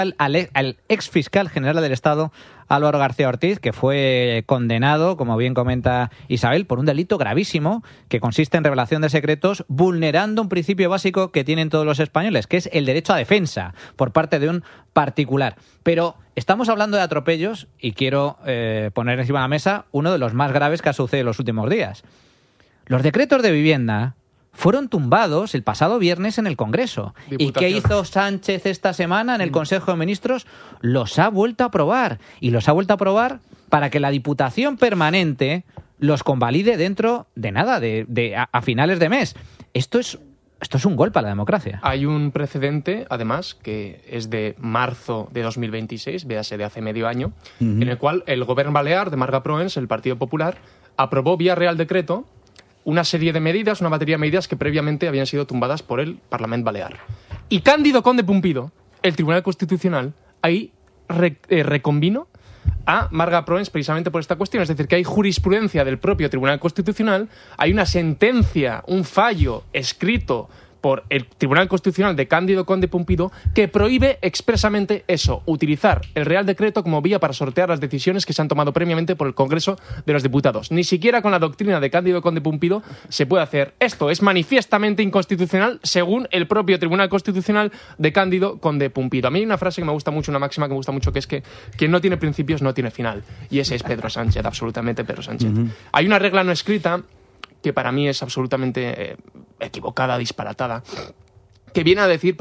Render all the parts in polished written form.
al ex fiscal general del Estado, Álvaro García Ortiz, que fue condenado, como bien comenta Isabel, por un delito gravísimo que consiste en revelación de secretos, vulnerando un principio básico que tienen todos los españoles, que es el derecho a defensa por parte de un particular. Pero estamos hablando de atropellos y quiero poner encima de la mesa uno de los más graves que ha sucedido en los últimos días. Los decretos de vivienda fueron tumbados el pasado viernes en el Congreso. ¿Y qué hizo Sánchez esta semana en el Consejo de Ministros? Los ha vuelto a aprobar. Y los ha vuelto a aprobar para que la Diputación Permanente los convalide dentro de nada, a finales de mes. Esto es un golpe a la democracia. Hay un precedente, además, que es de marzo de 2026, véase de hace medio año, en el cual el Govern Balear de Marga Proens, el Partido Popular, aprobó vía Real Decreto una serie de medidas, una batería de medidas que previamente habían sido tumbadas por el Parlament Balear. Y Cándido Conde Pumpido, el Tribunal Constitucional, ahí reconvino a Marga Proens precisamente por esta cuestión. Es decir, que hay jurisprudencia del propio Tribunal Constitucional, hay una sentencia, un fallo escrito por el Tribunal Constitucional de Cándido Conde Pumpido que prohíbe expresamente eso, utilizar el Real Decreto como vía para sortear las decisiones que se han tomado previamente por el Congreso de los Diputados. Ni siquiera con la doctrina de Cándido Conde Pumpido se puede hacer esto. Es manifiestamente inconstitucional según el propio Tribunal Constitucional de Cándido Conde Pumpido. A mí hay una frase que me gusta mucho, una máxima que me gusta mucho, que es que quien no tiene principios no tiene final. Y ese es Pedro Sánchez, absolutamente Pedro Sánchez. Hay una regla no escrita que para mí es absolutamente equivocada, disparatada, que viene a decir,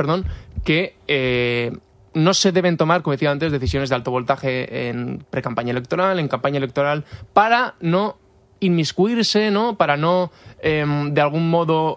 que no se deben tomar, como decía antes, decisiones de alto voltaje en pre-campaña electoral, en campaña electoral, para no inmiscuirse, ¿no? Para no, de algún modo,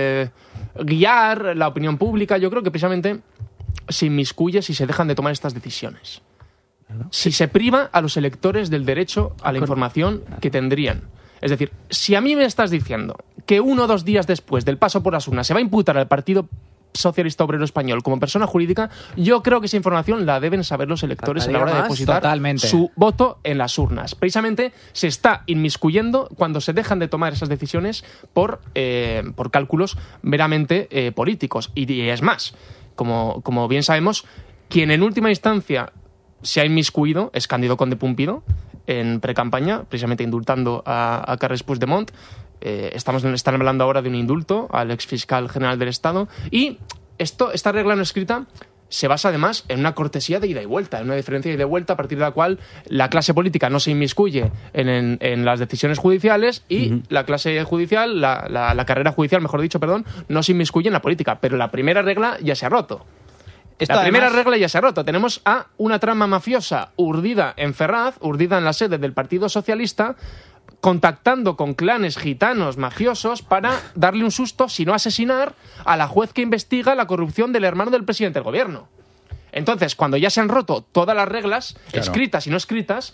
guiar la opinión pública. Yo creo que precisamente se inmiscuye si se dejan de tomar estas decisiones. Si se priva a los electores del derecho a la información que tendrían. Es decir, si a mí me estás diciendo que 1 o 2 días después del paso por las urnas se va a imputar al Partido Socialista Obrero Español como persona jurídica, yo creo que esa información la deben saber los electores a la hora de depositar su voto en las urnas. Precisamente se está inmiscuyendo cuando se dejan de tomar esas decisiones por cálculos meramente políticos. Y es más, como bien sabemos, quien en última instancia se ha inmiscuido es Cándido Conde Pumpido, en pre-campaña, precisamente indultando a Carles Puigdemont. Están hablando ahora de un indulto al exfiscal general del Estado. Y esta regla no escrita se basa además en una cortesía de ida y vuelta, en una diferencia de ida y vuelta a partir de la cual la clase política no se inmiscuye en las decisiones judiciales y la clase judicial, la carrera judicial, mejor dicho, no se inmiscuye en la política. Pero la primera regla ya se ha roto. Primera regla ya se ha roto. Tenemos a una trama mafiosa urdida en Ferraz, urdida en la sede del Partido Socialista, contactando con clanes gitanos mafiosos para darle un susto, si no asesinar, a la juez que investiga la corrupción del hermano del presidente del gobierno. Entonces, cuando ya se han roto todas las reglas, escritas y no escritas,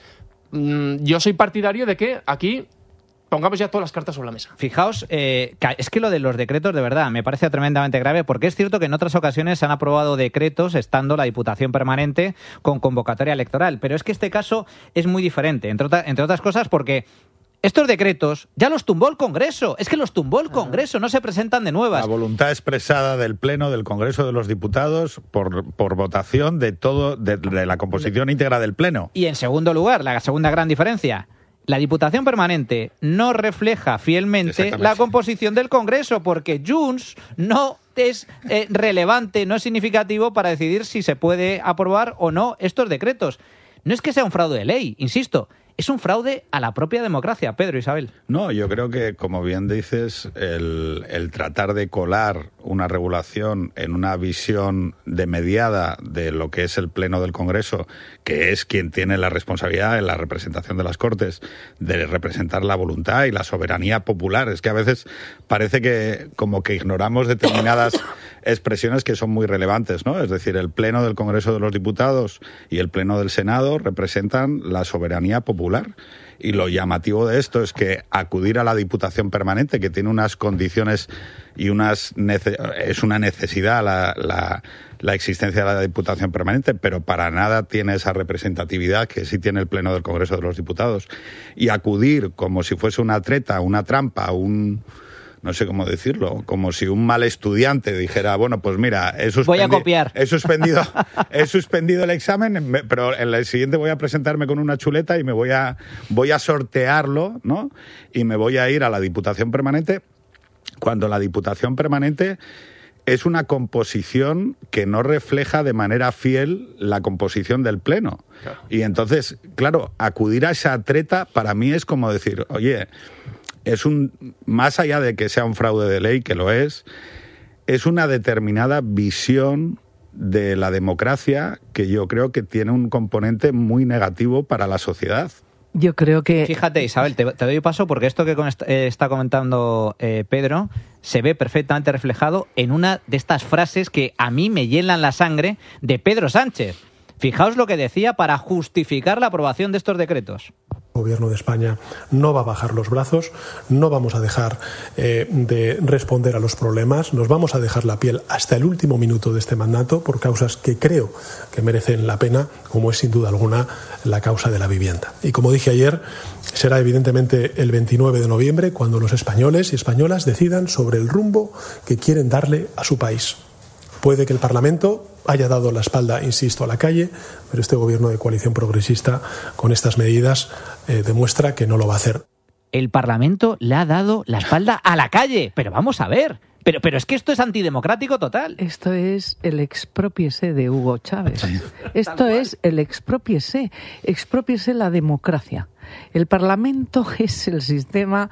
yo soy partidario de que aquí pongamos ya todas las cartas sobre la mesa. Fijaos, es que lo de los decretos de verdad me parece tremendamente grave, porque es cierto que en otras ocasiones se han aprobado decretos estando la Diputación Permanente con convocatoria electoral, pero es que este caso es muy diferente, entre otras cosas porque estos decretos ya los tumbó el Congreso. Es que los tumbó el Congreso, no se presentan de nuevas. La voluntad expresada del Pleno del Congreso de los Diputados por votación de la composición íntegra del Pleno. Y en segundo lugar, la segunda gran diferencia, la Diputación Permanente no refleja fielmente la composición del Congreso, porque Junts no es relevante, no es significativo para decidir si se puede aprobar o no estos decretos. No es que sea un fraude de ley, insisto, es un fraude a la propia democracia. Pedro, Isabel. No, yo creo que, como bien dices, el tratar de colar una regulación en una visión de mediada de lo que es el Pleno del Congreso, que es quien tiene la responsabilidad en la representación de las Cortes, de representar la voluntad y la soberanía popular. Es que a veces parece que como que ignoramos determinadas expresiones que son muy relevantes, ¿no? Es decir, el Pleno del Congreso de los Diputados y el Pleno del Senado representan la soberanía popular. Y lo llamativo de esto es que acudir a la Diputación Permanente, que tiene unas condiciones y es una necesidad la existencia de la Diputación Permanente, pero para nada tiene esa representatividad que sí tiene el Pleno del Congreso de los Diputados. Y acudir como si fuese una treta, una trampa, no sé cómo decirlo, como si un mal estudiante dijera, bueno, pues mira, voy a copiar. He suspendido el examen, pero en el siguiente voy a presentarme con una chuleta y me voy a sortearlo, ¿no? Y me voy a ir a la Diputación Permanente, cuando la Diputación Permanente es una composición que no refleja de manera fiel la composición del Pleno. Claro. Y entonces, claro, acudir a esa treta para mí es como decir, oye, más allá de que sea un fraude de ley, que lo es una determinada visión de la democracia que yo creo que tiene un componente muy negativo para la sociedad. Yo creo que... Fíjate, Isabel, te doy paso porque esto que está comentando Pedro se ve perfectamente reflejado en una de estas frases que a mí me hielan la sangre de Pedro Sánchez. Fijaos lo que decía para justificar la aprobación de estos decretos. El Gobierno de España no va a bajar los brazos, no vamos a dejar de responder a los problemas, nos vamos a dejar la piel hasta el último minuto de este mandato por causas que creo que merecen la pena, como es sin duda alguna la causa de la vivienda. Y como dije ayer, será evidentemente el 29 de noviembre cuando los españoles y españolas decidan sobre el rumbo que quieren darle a su país. Puede que el Parlamento haya dado la espalda, insisto, a la calle, pero este gobierno de coalición progresista, con estas medidas, demuestra que no lo va a hacer. El Parlamento le ha dado la espalda a la calle. Pero vamos a ver. Pero es que esto es antidemocrático total. Esto es el exprópiese de Hugo Chávez. Esto es el exprópiese. Exprópiese la democracia. El Parlamento es el sistema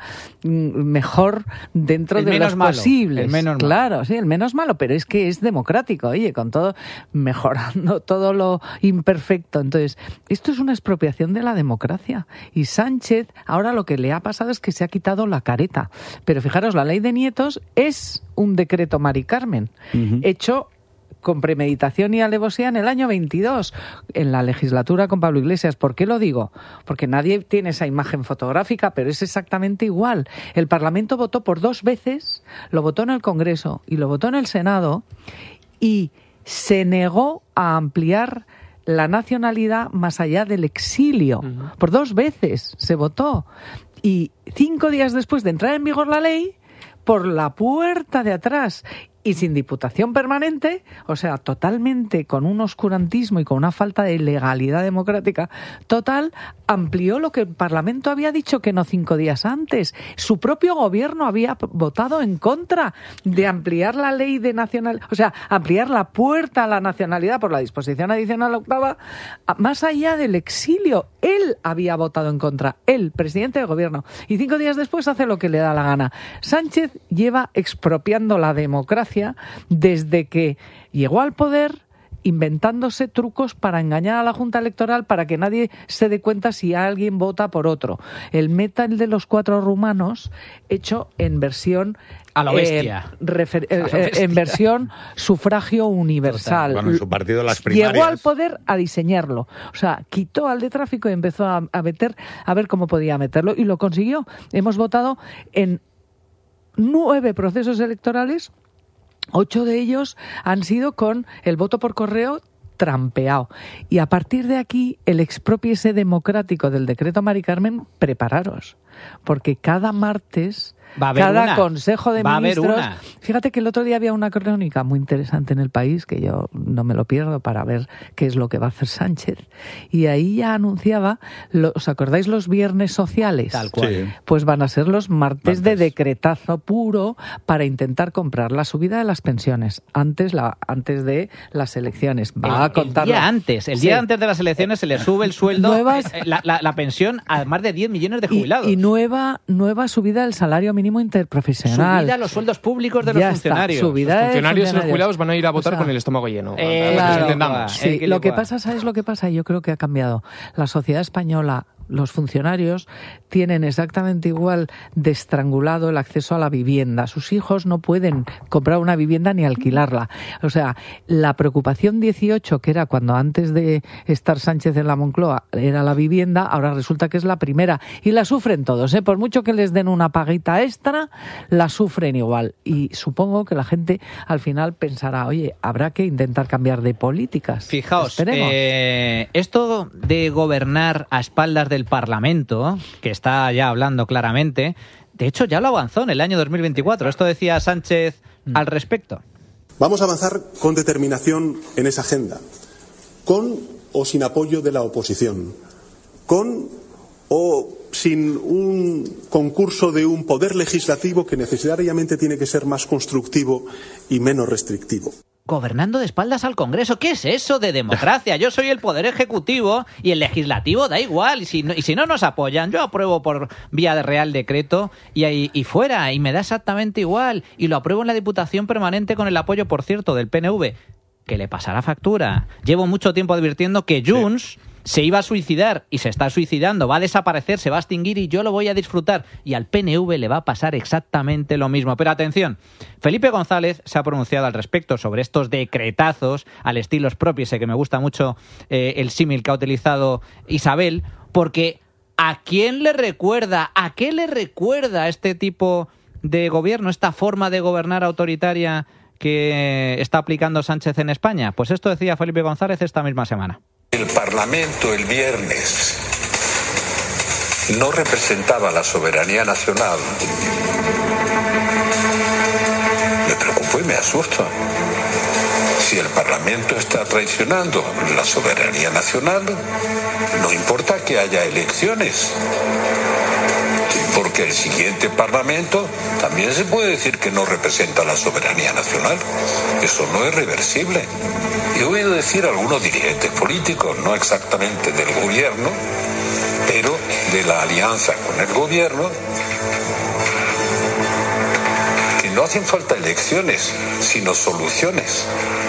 mejor dentro de los posibles. El menos malo. Claro, sí, el menos malo, pero es que es democrático, oye, con todo, mejorando todo lo imperfecto. Entonces, esto es una expropiación de la democracia. Y Sánchez, ahora lo que le ha pasado es que se ha quitado la careta. Pero fijaros, la ley de nietos es un decreto Mari Carmen, hecho con premeditación y alevosía en el año 22, en la legislatura con Pablo Iglesias. ¿Por qué lo digo? Porque nadie tiene esa imagen fotográfica, pero es exactamente igual. El Parlamento votó por 2 veces, lo votó en el Congreso y lo votó en el Senado, y se negó a ampliar la nacionalidad más allá del exilio. Por 2 veces se votó. Y 5 días después de entrar en vigor la ley, por la puerta de atrás y sin Diputación Permanente, o sea, totalmente con un oscurantismo y con una falta de legalidad democrática total, amplió lo que el Parlamento había dicho que no 5 días antes. Su propio gobierno había votado en contra de ampliar la ley de nacional, o sea, ampliar la puerta a la nacionalidad por la disposición adicional 8ª, más allá del exilio. Él había votado en contra, el presidente del gobierno, y 5 días después hace lo que le da la gana. Sánchez lleva expropiando la democracia desde que llegó al poder, inventándose trucos para engañar a la Junta Electoral para que nadie se dé cuenta si alguien vota por otro. El metal de los 4 rumanos, hecho en versión a lo bestia. En versión sufragio universal. Bueno, en su partido las primarias. Llegó al poder a diseñarlo. O sea, quitó al de tráfico y empezó a ver cómo podía meterlo, y lo consiguió. Hemos votado en 9 procesos electorales. 8 de ellos han sido con el voto por correo trampeado. Y a partir de aquí, el expropiese democrático del decreto Mari Carmen, prepararos. Porque cada martes, cada Consejo de Ministros... Fíjate que el otro día había una crónica muy interesante en El País, que yo no me lo pierdo para ver qué es lo que va a hacer Sánchez. Y ahí ya anunciaba, ¿os acordáis los viernes sociales? Tal cual. Sí. Pues van a ser los martes de decretazo puro para intentar comprar la subida de las pensiones antes de las elecciones. El día antes de las elecciones se le sube el sueldo, la pensión a más de 10 millones de jubilados. Y nueva subida del salario mínimo interprofesional. Subida a los sueldos públicos de los funcionarios. Los funcionarios y los jubilados van a ir a votar con el estómago lleno. Claro, sí, lo que pasa, ¿sabes lo que pasa? Yo creo que ha cambiado. La sociedad española, los funcionarios tienen exactamente igual de estrangulado el acceso a la vivienda. Sus hijos no pueden comprar una vivienda ni alquilarla. O sea, la preocupación 18, que era cuando antes de estar Sánchez en la Moncloa era la vivienda, ahora resulta que es la primera. Y la sufren todos, ¿eh? Por mucho que les den una paguita extra, la sufren igual. Y supongo que la gente al final pensará, oye, habrá que intentar cambiar de políticas. Fijaos, esto de gobernar a espaldas del Parlamento, que está ya hablando claramente, De hecho, ya lo avanzó en el año 2024. Esto decía Sánchez al respecto. Vamos a avanzar con determinación en esa agenda, con o sin apoyo de la oposición, con o sin un concurso de un poder legislativo que necesariamente tiene que ser más constructivo y menos restrictivo. Gobernando de espaldas al Congreso. ¿Qué es eso de democracia? Yo soy el poder ejecutivo y el legislativo da igual. Y si no nos apoyan, yo apruebo por vía de Real Decreto y fuera. Y me da exactamente igual. Y lo apruebo en la Diputación Permanente con el apoyo, por cierto, del PNV. Que le pasará factura. Llevo mucho tiempo advirtiendo que Junts se iba a suicidar y se está suicidando, va a desaparecer, se va a extinguir y yo lo voy a disfrutar. Y al PNV le va a pasar exactamente lo mismo. Pero atención, Felipe González se ha pronunciado al respecto sobre estos decretazos al estilo Expropiese, que me gusta mucho el símil que ha utilizado Isabel, porque ¿a quién le recuerda, a qué le recuerda este tipo de gobierno, esta forma de gobernar autoritaria que está aplicando Sánchez en España? Pues esto decía Felipe González esta misma semana. El Parlamento el viernes no representaba la soberanía nacional. Me preocupo y me asusto. Si el Parlamento está traicionando la soberanía nacional, no importa que haya elecciones. Porque el siguiente Parlamento también se puede decir que no representa la soberanía nacional. Eso no es reversible. He oído decir a algunos dirigentes políticos, no exactamente del gobierno, pero de la alianza con el gobierno, que no hacen falta elecciones, sino soluciones.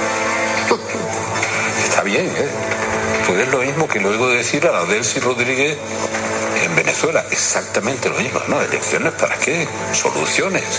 Está bien, ¿eh? Pues es lo mismo que lo oigo decir a la Delcy Rodríguez en Venezuela, exactamente lo mismo, ¿no? ¿Elecciones para qué? Soluciones.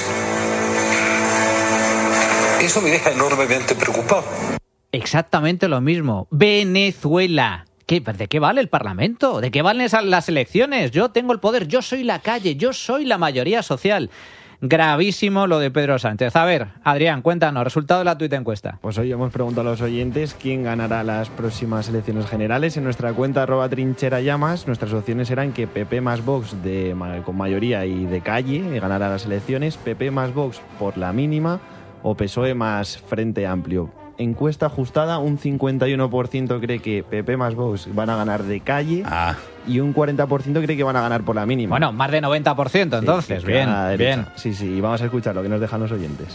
Eso me deja enormemente preocupado. Exactamente lo mismo. Venezuela. ¿De qué vale el Parlamento? ¿De qué valen las elecciones? Yo tengo el poder, yo soy la calle, yo soy la mayoría social. Gravísimo lo de Pedro Sánchez. A ver, Adrián, cuéntanos, resultado de la tuita encuesta. Pues hoy hemos preguntado a los oyentes quién ganará las próximas elecciones generales. En nuestra cuenta @trincherallamas, nuestras opciones eran que PP más Vox con mayoría y de calle ganará las elecciones, PP más Vox por la mínima o PSOE más Frente Amplio. Encuesta ajustada, un 51% cree que PP más Vox van a ganar de calle y un 40% cree que van a ganar por la mínima. Bueno, más de 90% entonces, sí, bien. Sí, y vamos a escuchar lo que nos dejan los oyentes.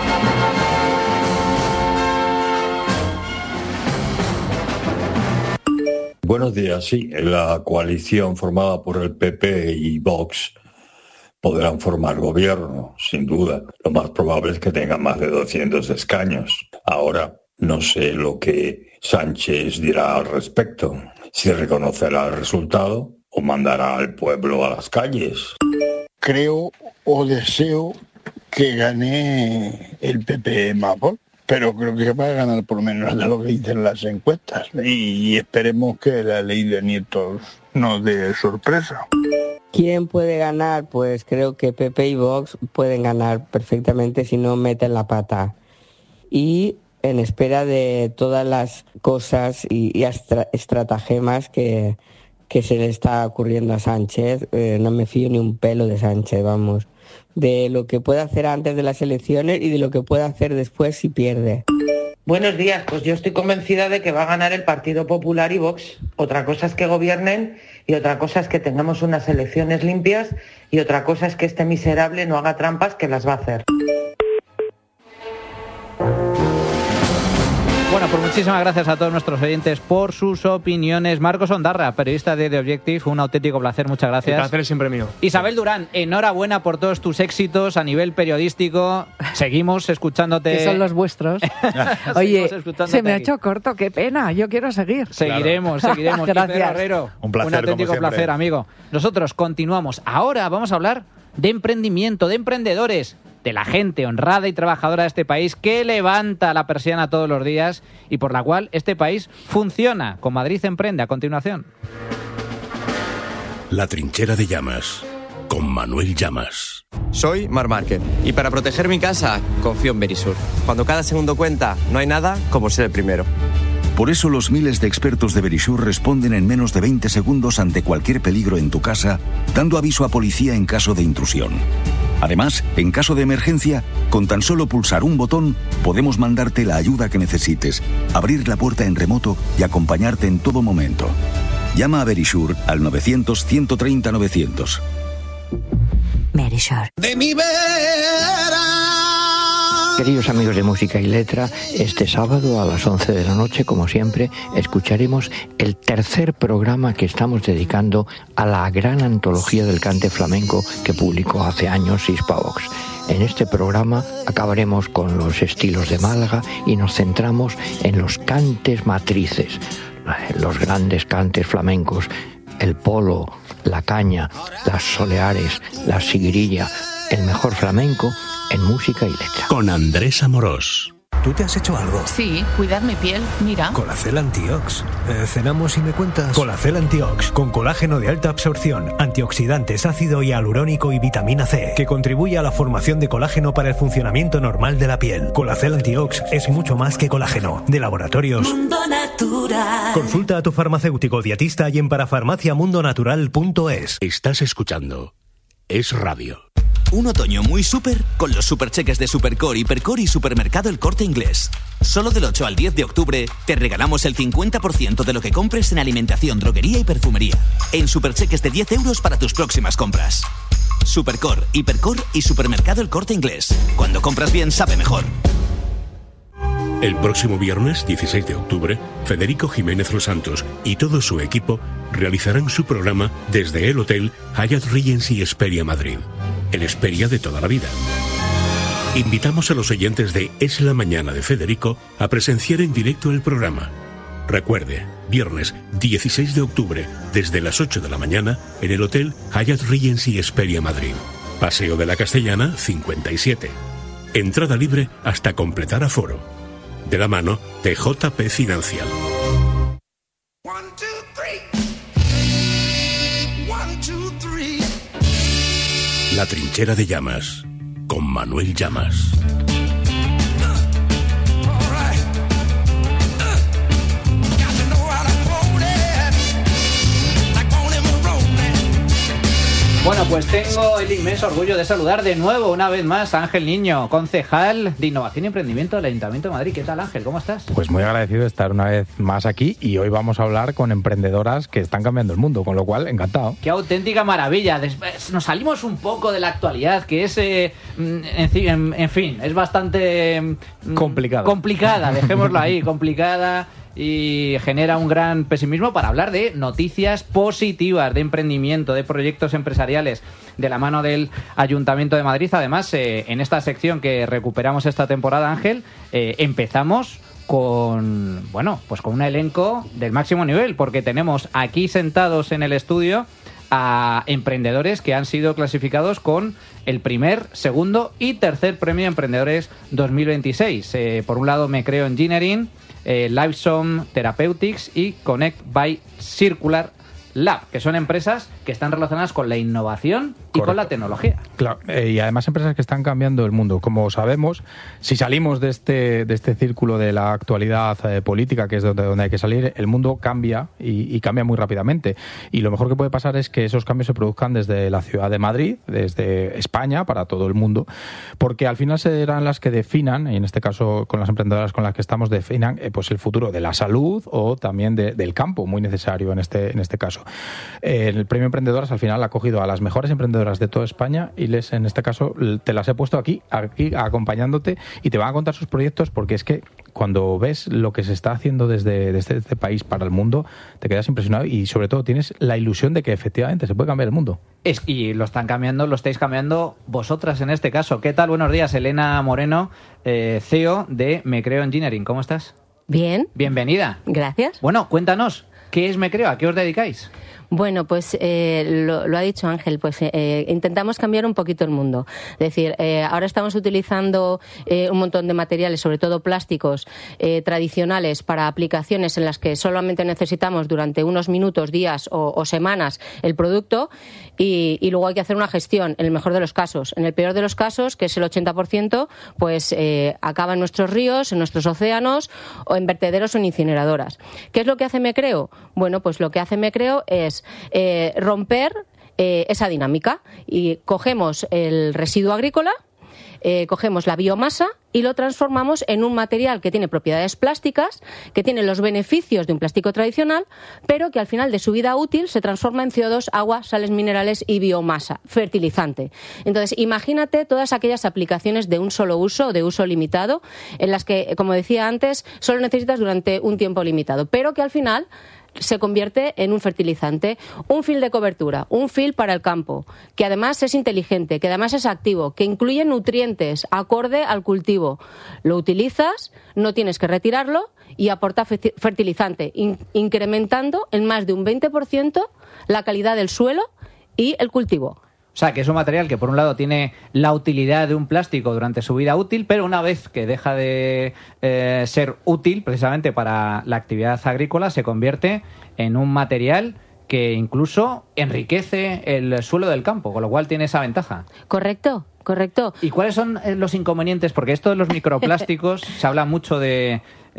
Buenos días, sí, la coalición formada por el PP y Vox podrán formar gobierno, sin duda. Lo más probable es que tengan más de 200 escaños. Ahora, no sé lo que Sánchez dirá al respecto. Si reconocerá el resultado o mandará al pueblo a las calles. Creo o deseo que gane el PP más Vox, pero creo que va a ganar por menos de lo que dicen las encuestas. Y esperemos que la ley de nietos nos dé sorpresa. ¿Quién puede ganar? Pues creo que PP y Vox pueden ganar perfectamente si no meten la pata. Y en espera de todas las cosas y estratagemas que se le está ocurriendo a Sánchez, no me fío ni un pelo de Sánchez, vamos. De lo que puede hacer antes de las elecciones y de lo que puede hacer después si pierde. Buenos días, pues yo estoy convencida de que va a ganar el Partido Popular y Vox. Otra cosa es que gobiernen y otra cosa es que tengamos unas elecciones limpias y otra cosa es que este miserable no haga trampas, que las va a hacer. Bueno, pues muchísimas gracias a todos nuestros oyentes por sus opiniones. Marcos Ondarra, periodista de The Objective, un auténtico placer, muchas gracias. El placer es siempre mío. Isabel Durán, enhorabuena por todos tus éxitos a nivel periodístico. Seguimos escuchándote. Que son los vuestros. Oye, se me ha hecho corto, qué pena, yo quiero seguir. Seguiremos. Gracias. Herrero, un placer, auténtico placer, amigo. Nosotros continuamos. Ahora vamos a hablar de emprendimiento, de emprendedores, de la gente honrada y trabajadora de este país que levanta la persiana todos los días y por la cual este país funciona. Con Madrid Emprende, a continuación. La trinchera de Llamas, con Manuel Llamas. Soy Marc Márquez y para proteger mi casa confío en Verisur. Cuando cada segundo cuenta, no hay nada como ser el primero. Por eso los miles de expertos de Verisure responden en menos de 20 segundos ante cualquier peligro en tu casa, dando aviso a policía en caso de intrusión. Además, en caso de emergencia, con tan solo pulsar un botón, podemos mandarte la ayuda que necesites, abrir la puerta en remoto y acompañarte en todo momento. Llama a Verisure al 900-130-900. Verisure. De mi vera. Queridos amigos de Música y Letra, este sábado a las 11 de la noche, como siempre, escucharemos el tercer programa que estamos dedicando a la gran antología del cante flamenco que publicó hace años Hispavox. En este programa acabaremos con los estilos de Málaga y nos centramos en los cantes matrices, los grandes cantes flamencos, el polo, la caña, las soleares, la siguirilla, el mejor flamenco en Música y Letra. Con Andrés Amorós. ¿Tú te has hecho algo? Sí, cuidar mi piel, mira. Colacel Antiox. Cenamos y me cuentas. Colacel Antiox, con colágeno de alta absorción, antioxidantes, ácido hialurónico y vitamina C, que contribuye a la formación de colágeno para el funcionamiento normal de la piel. Colacel Antiox es mucho más que colágeno. De Laboratorios Mundo Natural. Consulta a tu farmacéutico dietista y en parafarmaciamundonatural.es. Estás escuchando Es Radio. Un otoño muy súper con los supercheques de Supercore, Hipercore y Supermercado El Corte Inglés. Solo del 8 al 10 de octubre te regalamos el 50% de lo que compres en alimentación, droguería y perfumería. En supercheques de 10 euros para tus próximas compras. Supercore, Hipercore y Supermercado El Corte Inglés. Cuando compras bien, sabe mejor. El próximo viernes, 16 de octubre, Federico Jiménez Los Santos y todo su equipo realizarán su programa desde el Hotel Hyatt Regency Hesperia Madrid, el Hesperia de toda la vida. Invitamos a los oyentes de Es la Mañana de Federico a presenciar en directo el programa. Recuerde, viernes 16 de octubre, desde las 8 de la mañana, en el Hotel Hyatt Regency Hesperia Madrid. Paseo de la Castellana, 57. Entrada libre hasta completar aforo. De la mano de JP Financial. La Trinchera de Llamas, con Manuel Llamas. Bueno, pues tengo el inmenso orgullo de saludar de nuevo, una vez más, a Ángel Niño, concejal de Innovación y Emprendimiento del Ayuntamiento de Madrid. ¿Qué tal, Ángel? ¿Cómo estás? Pues muy agradecido de estar una vez más aquí y hoy vamos a hablar con emprendedoras que están cambiando el mundo, con lo cual, encantado. ¡Qué auténtica maravilla! Nos salimos un poco de la actualidad, que es, en fin, es bastante... complicada, dejémoslo ahí, complicada... y genera un gran pesimismo para hablar de noticias positivas, de emprendimiento, de proyectos empresariales de la mano del Ayuntamiento de Madrid. Además, en esta sección que recuperamos esta temporada, Ángel, empezamos con, bueno, pues con un elenco del máximo nivel, porque tenemos aquí sentados en el estudio a emprendedores que han sido clasificados con el primer, segundo y tercer premio Emprendedores 2026. Por un lado, Me Creo Engineering, Livesome Therapeutics y Connect by Circular Lab, que son empresas que están relacionadas con la innovación y con la tecnología. Claro, y además empresas que están cambiando el mundo. Como sabemos, si salimos de este círculo de la actualidad política, que es donde hay que salir, el mundo cambia y cambia muy rápidamente. Y lo mejor que puede pasar es que esos cambios se produzcan desde la ciudad de Madrid, desde España, para todo el mundo, porque al final serán las que definan, y en este caso con las emprendedoras con las que estamos, definan pues el futuro de la salud o también del campo, muy necesario en este caso. El premio Emprendedoras al final ha cogido a las mejores emprendedoras de toda España y en este caso te las he puesto aquí acompañándote y te van a contar sus proyectos, porque es que cuando ves lo que se está haciendo desde este país para el mundo, te quedas impresionado y sobre todo tienes la ilusión de que efectivamente se puede cambiar el mundo. Y lo estáis cambiando vosotras en este caso. ¿Qué tal? Buenos días, Elena Moreno, CEO de Me Creo Engineering. ¿Cómo estás? Bien. Bienvenida. Gracias. Bueno, cuéntanos, ¿Qué es Me Creo? ¿A qué os dedicáis? Bueno, pues lo ha dicho Ángel, pues intentamos cambiar un poquito el mundo. Es decir, ahora estamos utilizando un montón de materiales, sobre todo plásticos tradicionales, para aplicaciones en las que solamente necesitamos durante unos minutos, días o semanas el producto y luego hay que hacer una gestión, en el mejor de los casos. En el peor de los casos, que es el 80%, pues acaba en nuestros ríos, en nuestros océanos o en vertederos o en incineradoras. ¿Qué es lo que hace Me Creo? Bueno, pues lo que hace Me Creo es romper esa dinámica y cogemos el residuo agrícola, cogemos la biomasa y lo transformamos en un material que tiene propiedades plásticas, que tiene los beneficios de un plástico tradicional, pero que al final de su vida útil se transforma en CO2, agua, sales minerales y biomasa, fertilizante. Entonces, imagínate todas aquellas aplicaciones de un solo uso, de uso limitado, en las que, como decía antes, solo necesitas durante un tiempo limitado, pero que al final se convierte en un fertilizante, un fil de cobertura, un fil para el campo, que además es inteligente, que además es activo, que incluye nutrientes acorde al cultivo. Lo utilizas, no tienes que retirarlo y aporta fertilizante, incrementando en más de un 20% la calidad del suelo y el cultivo. O sea, que es un material que por un lado tiene la utilidad de un plástico durante su vida útil, pero una vez que deja de ser útil precisamente para la actividad agrícola, se convierte en un material que incluso enriquece el suelo del campo, con lo cual tiene esa ventaja. Correcto. ¿Y cuáles son los inconvenientes? Porque esto de los microplásticos se habla mucho de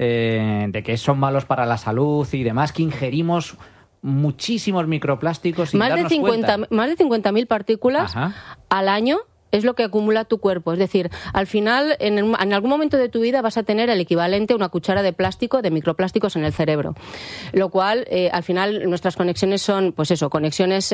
que son malos para la salud y demás, que ingerimos muchísimos microplásticos sin darnos cuenta. Más de 50.000 partículas al año es lo que acumula tu cuerpo. Es decir, al final, en algún momento de tu vida vas a tener el equivalente a una cuchara de plástico, de microplásticos en el cerebro. Lo cual, al final, nuestras conexiones son, pues eso, conexiones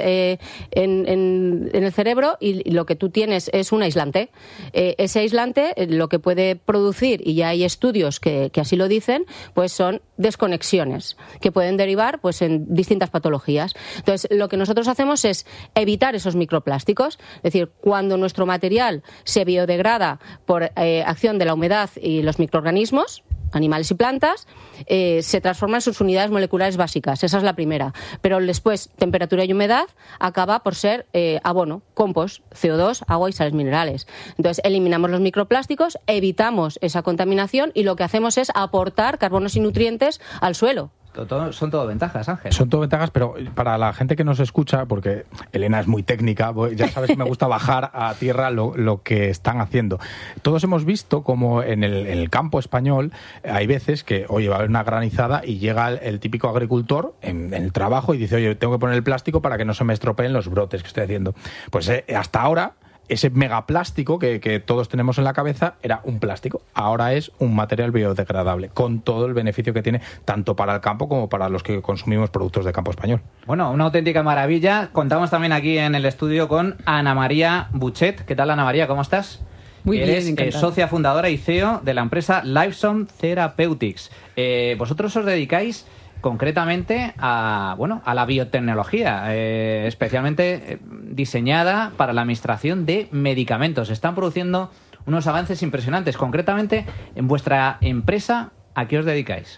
en el cerebro y lo que tú tienes es un aislante. Ese aislante, lo que puede producir, y ya hay estudios que así lo dicen, pues son desconexiones que pueden derivar pues en distintas patologías. Entonces, lo que nosotros hacemos es evitar esos microplásticos. Es decir, cuando nuestro material se biodegrada por acción de la humedad y los microorganismos, animales y plantas, se transforma en sus unidades moleculares básicas. Esa es la primera. Pero después, temperatura y humedad acaba por ser abono, compost, CO2, agua y sales minerales. Entonces, eliminamos los microplásticos, evitamos esa contaminación y lo que hacemos es aportar carbonos y nutrientes al suelo. Son todo ventajas, Ángel. Son todo ventajas, pero para la gente que nos escucha, porque Elena es muy técnica, ya sabes que me gusta bajar a tierra lo que están haciendo. Todos hemos visto como en el campo español hay veces que, oye, va a haber una granizada y llega el típico agricultor en el trabajo y dice, oye, tengo que poner el plástico para que no se me estropeen los brotes que estoy haciendo. Pues hasta ahora ese megaplástico que todos tenemos en la cabeza era un plástico. Ahora es un material biodegradable, con todo el beneficio que tiene tanto para el campo como para los que consumimos productos de campo español. Bueno, una auténtica maravilla. Contamos también aquí en el estudio con Ana María Buchet. ¿Qué tal, Ana María? ¿Cómo estás? Muy bien, Eres socia fundadora y CEO de la empresa Lifezone Therapeutics. Vosotros os dedicáis concretamente a la biotecnología, especialmente diseñada para la administración de medicamentos. Están produciendo unos avances impresionantes. Concretamente, en vuestra empresa, ¿a qué os dedicáis?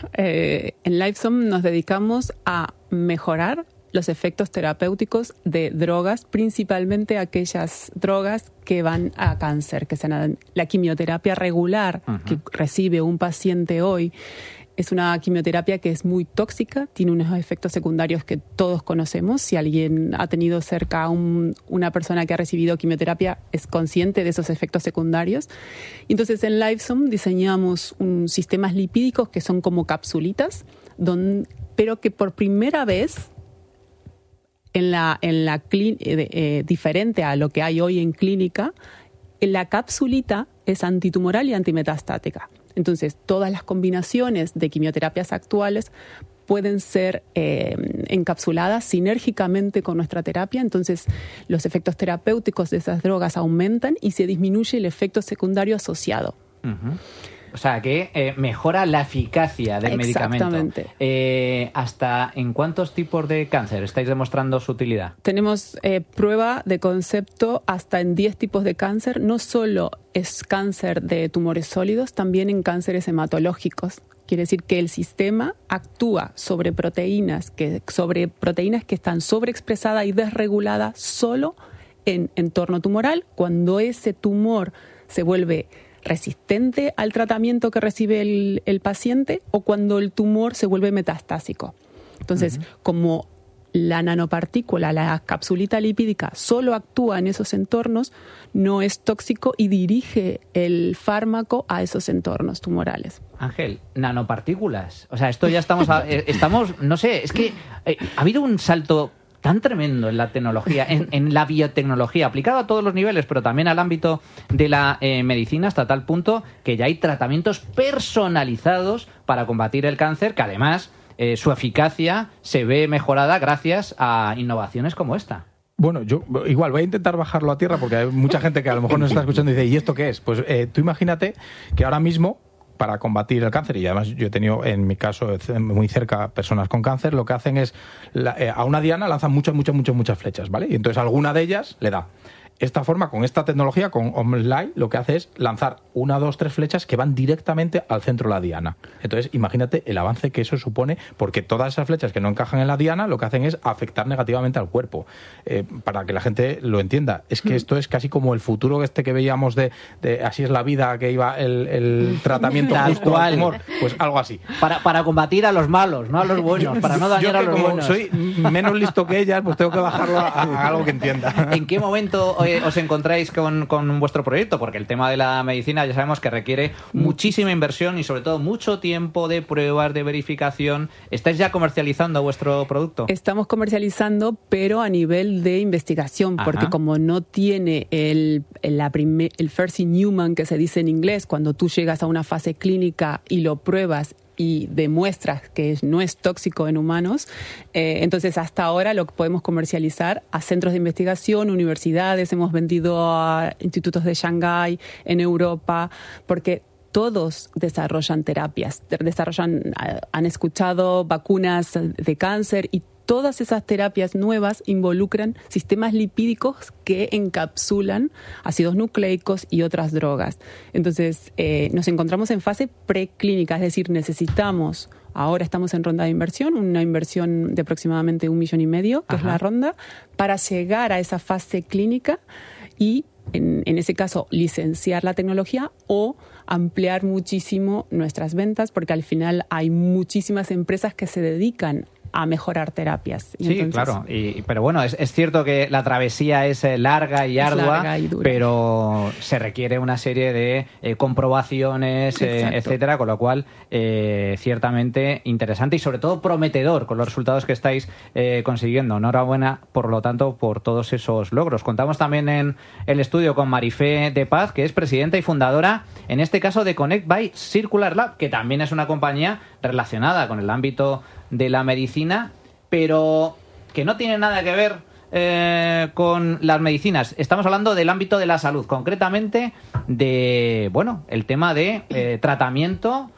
En Lifezone nos dedicamos a mejorar los efectos terapéuticos de drogas, principalmente aquellas drogas que van a cáncer, que sean la quimioterapia regular que recibe un paciente hoy. Es una quimioterapia que es muy tóxica, tiene unos efectos secundarios que todos conocemos. Si alguien ha tenido cerca a una persona que ha recibido quimioterapia, es consciente de esos efectos secundarios. Entonces, en Lifezone diseñamos sistemas lipídicos que son como capsulitas, pero que por primera vez, diferente a lo que hay hoy en clínica, la capsulita es antitumoral y antimetastática. Entonces, todas las combinaciones de quimioterapias actuales pueden ser encapsuladas sinérgicamente con nuestra terapia. Entonces, los efectos terapéuticos de esas drogas aumentan y se disminuye el efecto secundario asociado. O sea, que mejora la eficacia del medicamento. Exactamente. ¿Hasta en cuántos tipos de cáncer estáis demostrando su utilidad? Tenemos prueba de concepto hasta en 10 tipos de cáncer. No solo es cáncer de tumores sólidos, también en cánceres hematológicos, Quiere decir que el sistema actúa sobre proteínas que están sobreexpresadas y desreguladas solo en entorno tumoral, cuando ese tumor se vuelve resistente al tratamiento que recibe el paciente o cuando el tumor se vuelve metastásico. Entonces, como la nanopartícula, la capsulita lipídica, solo actúa en esos entornos, no es tóxico y dirige el fármaco a esos entornos tumorales. Ángel, nanopartículas. O sea, esto ya estamos, no sé, es que ha habido un salto tan tremendo en la tecnología, en la biotecnología, aplicado a todos los niveles, pero también al ámbito de la medicina, hasta tal punto que ya hay tratamientos personalizados para combatir el cáncer, que además su eficacia se ve mejorada gracias a innovaciones como esta. Bueno, yo igual voy a intentar bajarlo a tierra porque hay mucha gente que a lo mejor nos está escuchando y dice, ¿y esto qué es? Pues tú imagínate que ahora mismo, para combatir el cáncer, y además yo he tenido en mi caso muy cerca personas con cáncer, lo que hacen es a una diana lanzan muchas flechas, ¿vale? Y entonces alguna de ellas le da. Esta forma, con esta tecnología, con OmLight, lo que hace es lanzar 1, 2, 3 flechas que van directamente al centro de la diana. Entonces, imagínate el avance que eso supone, porque todas esas flechas que no encajan en la diana lo que hacen es afectar negativamente al cuerpo. Para que la gente lo entienda, es que esto es casi como el futuro que veíamos de así es la vida, que iba el tratamiento justo al tumor. Pues algo así. Para combatir a los malos, no a los buenos, para no dañar a los buenos. Soy menos listo que ellas, pues tengo que bajarlo a algo que entienda. ¿En qué momento os encontráis con vuestro proyecto? Porque el tema de la medicina ya sabemos que requiere muchísima inversión y sobre todo mucho tiempo de pruebas, de verificación. ¿Estáis ya comercializando vuestro producto? Estamos comercializando, pero a nivel de investigación, porque como no tiene el first in human que se dice en inglés, cuando tú llegas a una fase clínica y lo pruebas y demuestras que no es tóxico en humanos, entonces hasta ahora lo podemos comercializar a centros de investigación, universidades, hemos vendido a institutos de Shanghái, en Europa, porque todos desarrollan terapias, han escuchado vacunas de cáncer y todas esas terapias nuevas involucran sistemas lipídicos que encapsulan ácidos nucleicos y otras drogas. Entonces, nos encontramos en fase preclínica, es decir, ahora estamos en ronda de inversión, una inversión de aproximadamente 1,5 millones, que es la ronda, para llegar a esa fase clínica y, en ese caso, licenciar la tecnología o ampliar muchísimo nuestras ventas, porque al final hay muchísimas empresas que se dedican a mejorar terapias. Y sí, entonces, claro. Pero bueno, es cierto que la travesía es larga y ardua, pero se requiere una serie de comprobaciones, etcétera, con lo cual ciertamente interesante y sobre todo prometedor con los resultados que estáis consiguiendo. Enhorabuena, por lo tanto, por todos esos logros. Contamos también en el estudio con Marifé de Paz, que es presidenta y fundadora, en este caso, de Connect by Circular Lab, que también es una compañía relacionada con el ámbito de la medicina, pero que no tiene nada que ver con las medicinas. Estamos hablando del ámbito de la salud, concretamente de, el tema de tratamiento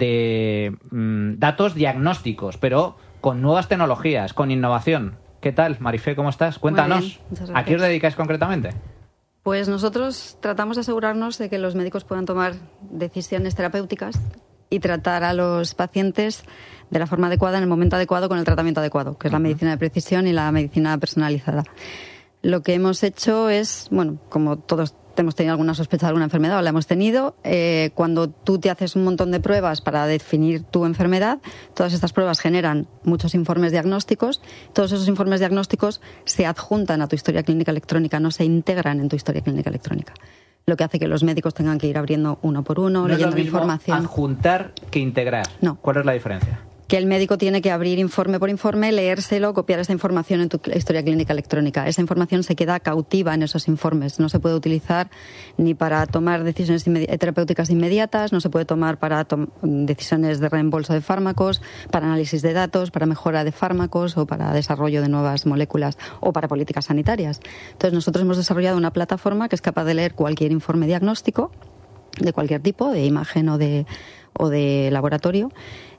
de datos diagnósticos, pero con nuevas tecnologías, con innovación. ¿Qué tal, Marifé? ¿Cómo estás? Cuéntanos. ¿A qué os dedicáis concretamente? Pues nosotros tratamos de asegurarnos de que los médicos puedan tomar decisiones terapéuticas y tratar a los pacientes de la forma adecuada, en el momento adecuado, con el tratamiento adecuado, que es la medicina de precisión y la medicina personalizada. Lo que hemos hecho es, como todos hemos tenido alguna sospecha de alguna enfermedad o la hemos tenido, cuando tú te haces un montón de pruebas para definir tu enfermedad, todas estas pruebas generan muchos informes diagnósticos, todos esos informes diagnósticos se adjuntan a tu historia clínica electrónica, no se integran en tu historia clínica electrónica. Lo que hace que los médicos tengan que ir abriendo uno por uno, leyendo la información. Adjuntar que integrar. No. ¿Cuál es la diferencia? Que el médico tiene que abrir informe por informe, leérselo, copiar esa información en tu historia clínica electrónica. Esa información se queda cautiva en esos informes. No se puede utilizar ni para tomar decisiones terapéuticas inmediatas, no se puede tomar para decisiones de reembolso de fármacos, para análisis de datos, para mejora de fármacos o para desarrollo de nuevas moléculas o para políticas sanitarias. Entonces nosotros hemos desarrollado una plataforma que es capaz de leer cualquier informe diagnóstico de cualquier tipo, de imagen o de laboratorio,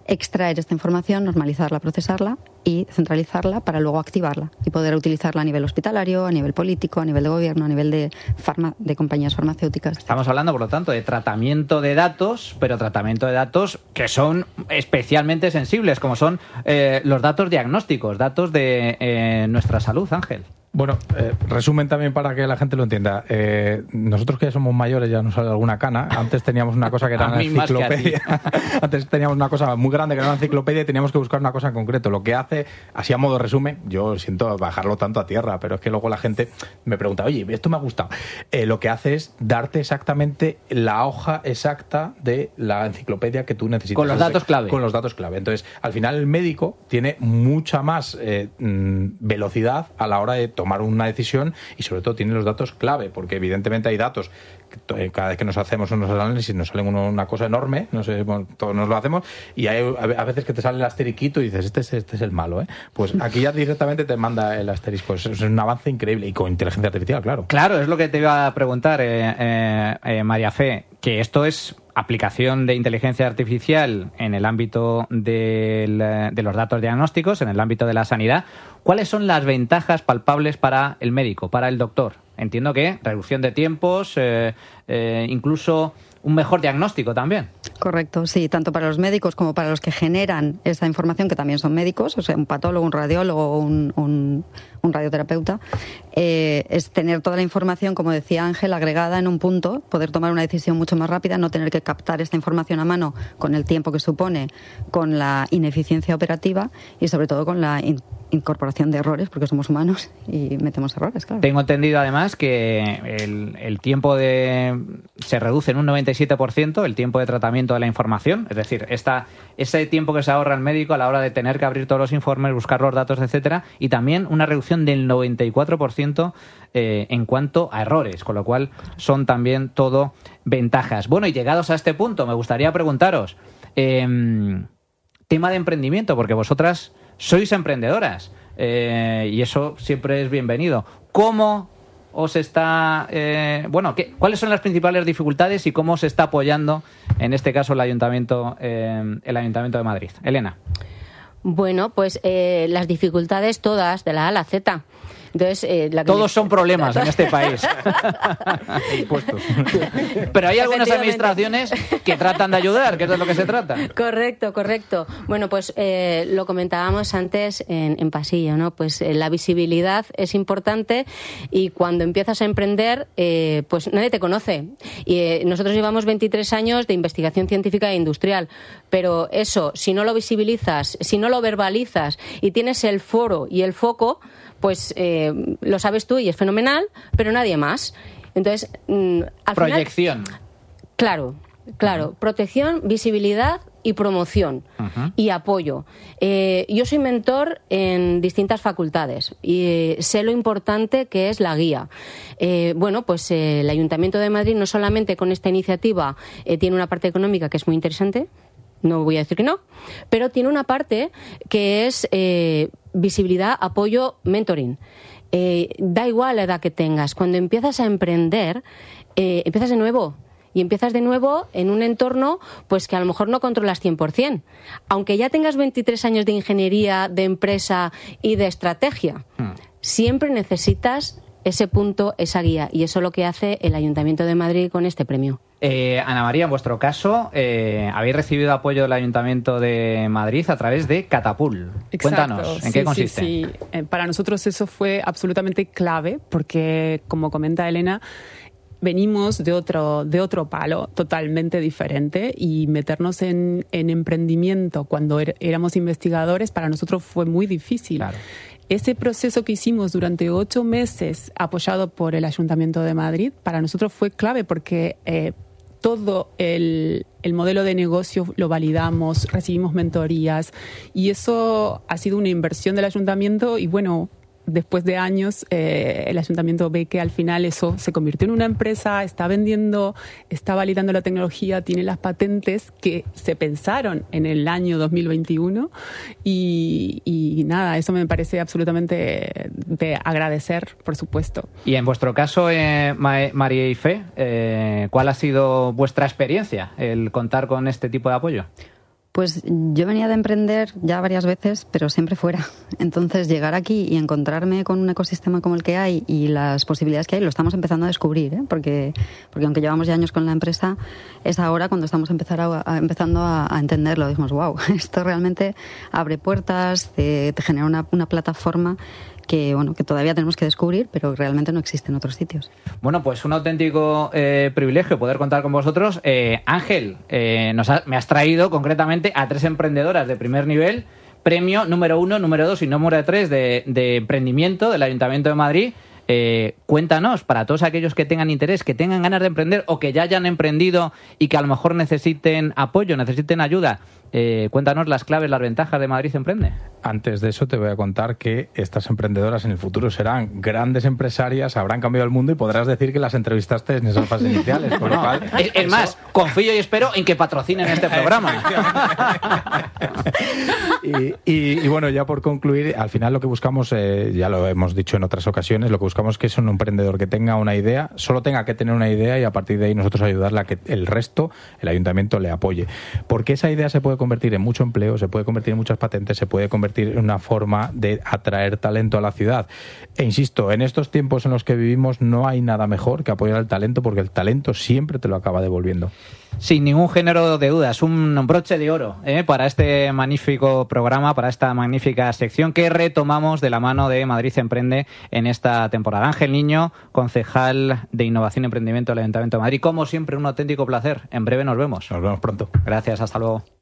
extraer esta información, normalizarla, procesarla y centralizarla para luego activarla y poder utilizarla a nivel hospitalario, a nivel político, a nivel de gobierno, a nivel de compañías farmacéuticas. Estamos hablando, por lo tanto, de tratamiento de datos, pero tratamiento de datos que son especialmente sensibles, como son los datos diagnósticos, datos de nuestra salud, Ángel. Bueno, resumen también para que la gente lo entienda. Nosotros que ya somos mayores ya nos sale alguna cana. Antes teníamos una cosa que era una enciclopedia. Antes teníamos una cosa muy grande que era una enciclopedia y teníamos que buscar una cosa en concreto. Lo que hace, así a modo resumen, yo siento bajarlo tanto a tierra, pero es que luego la gente me pregunta, oye, esto me ha gustado. Lo que hace es darte exactamente la hoja exacta de la enciclopedia que tú necesitas. Con los datos clave. Con los datos clave. Entonces, al final el médico tiene mucha más velocidad a la hora de tomar una decisión y sobre todo tiene los datos clave, porque evidentemente hay datos que cada vez que nos hacemos unos análisis nos salen una cosa enorme, no sé, bueno, todos nos lo hacemos y hay a veces que te sale el asteriquito y dices, este es el malo, ¿eh? Pues aquí ya directamente te manda el asterisco. Es un avance increíble y con inteligencia artificial, claro. Claro, es lo que te iba a preguntar, María Fe, que esto es aplicación de inteligencia artificial en el ámbito de los datos diagnósticos, en el ámbito de la sanidad. ¿Cuáles son las ventajas palpables para el médico, para el doctor? Entiendo que reducción de tiempos, incluso un mejor diagnóstico también. Correcto, sí, tanto para los médicos como para los que generan esa información, que también son médicos, o sea, un patólogo, un radiólogo, un radioterapeuta, es tener toda la información, como decía Ángel, agregada en un punto, poder tomar una decisión mucho más rápida, no tener que captar esta información a mano con el tiempo que supone, con la ineficiencia operativa y sobre todo con la incorporación de errores, porque somos humanos y metemos errores, claro. Tengo entendido además que el tiempo se reduce en un 97%, el tiempo de tratamiento de la información, es decir, ese tiempo que se ahorra el médico a la hora de tener que abrir todos los informes, buscar los datos, etcétera, y también una reducción del 94% en cuanto a errores, con lo cual son también todo ventajas. Bueno, y llegados a este punto, me gustaría preguntaros, tema de emprendimiento, porque vosotras sois emprendedoras y eso siempre es bienvenido. ¿Cómo os está... ¿cuáles son las principales dificultades y cómo se está apoyando, en este caso, el Ayuntamiento de Madrid? Elena. Bueno, pues las dificultades todas, de la A a la Z. Entonces, todos son problemas en este país. Impuestos. Pero hay algunas administraciones que tratan de ayudar, que es de lo que se trata. Correcto. Bueno, pues lo comentábamos antes en pasillo, ¿no? Pues la visibilidad es importante y cuando empiezas a emprender, pues nadie te conoce. Y nosotros llevamos 23 años de investigación científica e industrial, pero eso, si no lo visibilizas, si no lo verbalizas y tienes el foro y el foco, pues lo sabes tú y es fenomenal, pero nadie más. Entonces, al proyección. Final, claro. Protección, visibilidad y promoción y apoyo. Yo soy mentor en distintas facultades y sé lo importante que es la guía. Pues el Ayuntamiento de Madrid no solamente con esta iniciativa tiene una parte económica que es muy interesante, no voy a decir que no, pero tiene una parte que es visibilidad, apoyo, mentoring. Da igual la edad que tengas, cuando empiezas a emprender, empiezas de nuevo. Y empiezas de nuevo en un entorno pues que a lo mejor no controlas 100%. Aunque ya tengas 23 años de ingeniería, de empresa y de estrategia, siempre necesitas ese punto, esa guía. Y eso es lo que hace el Ayuntamiento de Madrid con este premio. Ana María, en vuestro caso, habéis recibido apoyo del Ayuntamiento de Madrid a través de Catapult. Exacto. Cuéntanos, ¿en qué consiste? Sí. Para nosotros eso fue absolutamente clave porque, como comenta Elena, venimos de otro palo totalmente diferente y meternos en emprendimiento cuando éramos investigadores para nosotros fue muy difícil. Claro. Ese proceso que hicimos durante 8 meses apoyado por el Ayuntamiento de Madrid para nosotros fue clave porque todo el modelo de negocio lo validamos, recibimos mentorías y eso ha sido una inversión del Ayuntamiento y bueno, después de años el Ayuntamiento ve que al final eso se convirtió en una empresa, está vendiendo, está validando la tecnología, tiene las patentes que se pensaron en el año 2021 y nada, eso me parece absolutamente de agradecer, por supuesto. Y en vuestro caso, María y Fe, ¿cuál ha sido vuestra experiencia el contar con este tipo de apoyo? Pues yo venía de emprender ya varias veces, pero siempre fuera. Entonces, llegar aquí y encontrarme con un ecosistema como el que hay y las posibilidades que hay, lo estamos empezando a descubrir, ¿eh? Porque aunque llevamos ya años con la empresa, es ahora cuando estamos empezando a entenderlo. Dijimos, wow, esto realmente abre puertas, te genera una plataforma que todavía tenemos que descubrir, pero realmente no existe en otros sitios. Bueno, pues un auténtico privilegio poder contar con vosotros. Ángel, me has traído concretamente a 3 emprendedoras de primer nivel, premio número 1, número 2 y número 3 de emprendimiento del Ayuntamiento de Madrid. Cuéntanos, para todos aquellos que tengan interés, que tengan ganas de emprender o que ya hayan emprendido y que a lo mejor necesiten apoyo, necesiten ayuda, cuéntanos las claves, las ventajas de Madrid Emprende. Antes de eso te voy a contar que estas emprendedoras en el futuro serán grandes empresarias, habrán cambiado el mundo y podrás decir que las entrevistaste en esas fases iniciales. Con lo cual, es más, confío y espero en que patrocinen este programa. y bueno, ya por concluir, al final lo que buscamos, ya lo hemos dicho en otras ocasiones, lo que buscamos es que es un emprendedor que tenga una idea, solo tenga que tener una idea y a partir de ahí nosotros ayudarle a que el resto, el ayuntamiento, le apoye. Porque esa idea se puede convertir en mucho empleo, se puede convertir en muchas patentes, se puede convertir en una forma de atraer talento a la ciudad. E insisto, en estos tiempos en los que vivimos no hay nada mejor que apoyar al talento, porque el talento siempre te lo acaba devolviendo. Sin ningún género de dudas, un broche de oro para este magnífico programa, para esta magnífica sección que retomamos de la mano de Madrid Emprende en esta temporada. Ángel Niño, concejal de Innovación y Emprendimiento del Ayuntamiento de Madrid. Como siempre, un auténtico placer. En breve nos vemos. Nos vemos pronto. Gracias, hasta luego.